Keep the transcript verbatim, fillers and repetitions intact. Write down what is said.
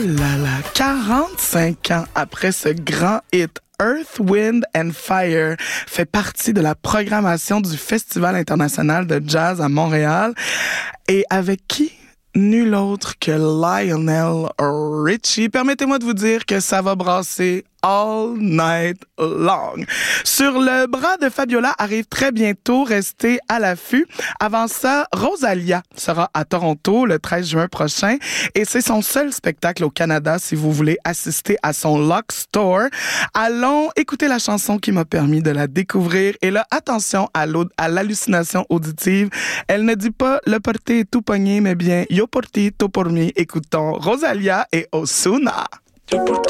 là là, quarante-cinq ans après ce grand hit, Earth, Wind and Fire fait partie de la programmation du Festival international de jazz à Montréal. Et avec qui? Nul autre que Lionel Richie. Permettez-moi de vous dire que ça va brasser all night long. Sur le bras de Fabiola arrive très bientôt, restez à l'affût. Avant ça, Rosalia sera à Toronto le treize juin prochain et c'est son seul spectacle au Canada si vous voulez assister à son Lock Store. Allons écouter la chanson qui m'a permis de la découvrir et là, attention à, à l'hallucination auditive. Elle ne dit pas le porté est tout pogné, mais bien yo porté tout pour mi. Écoutons Rosalia et Ozuna. Yo porté